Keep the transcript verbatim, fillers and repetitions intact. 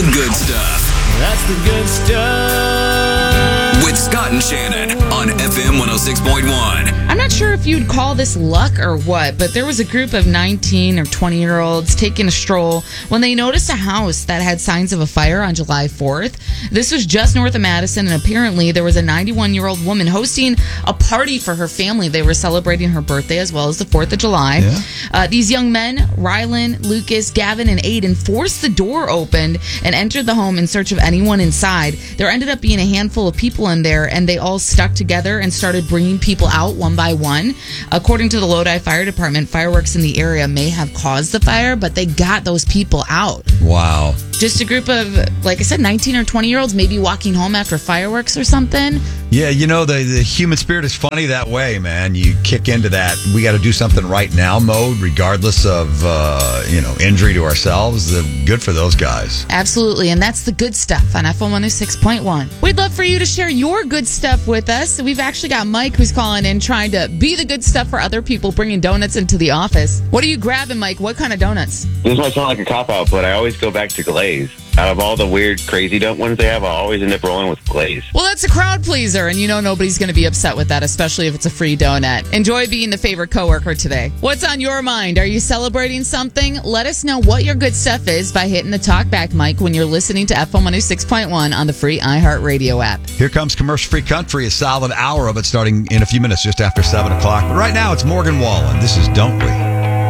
the good stuff. That's the good stuff. With Scott and Shannon on F M one oh six point one. I'm not sure if you'd call this luck or what, but there was a group of nineteen or twenty-year-olds taking a stroll when they noticed a house that had signs of a fire on July fourth. This was just north of Madison, and apparently there was a ninety-one-year-old woman hosting a party for her family. They were celebrating her birthday as well as the fourth of July. Yeah. Uh, these young men, Rylan, Lucas, Gavin, and Aiden, forced the door open and entered the home in search of anyone inside. There ended up being a handful of people in there, and they all stuck together and started bringing people out one by one. According to the Lodi Fire Department, fireworks in the area may have caused the fire, but they got those people out. Wow. Just a group of, like I said, nineteen or twenty-year-olds maybe walking home after fireworks or something. Yeah, you know, the, the human spirit is funny that way, man. You kick into that, we got to do something right now mode, regardless of, uh, you know, injury to ourselves. The, good for those guys. Absolutely, and that's the good stuff on F M one oh six point one. We'd love for you to share your good stuff with us. We've actually got Mike who's calling in trying to be the good stuff for other people, bringing donuts into the office. What are you grabbing, Mike? What kind of donuts? This might sound like a cop-out, but I always go back to Glaze. Out of all the weird, crazy donut ones they have, I always end up rolling with Glaze. Well, that's a crowd pleaser, and you know nobody's going to be upset with that, especially if it's a free donut. Enjoy being the favorite coworker today. What's on your mind? Are you celebrating something? Let us know what your good stuff is by hitting the talkback mic when you're listening to F M one oh six point one on the free iHeartRadio app. Here comes commercial-free country, a solid hour of it starting in a few minutes just after seven o'clock. But right now, it's Morgan Wallen. This is Don't We?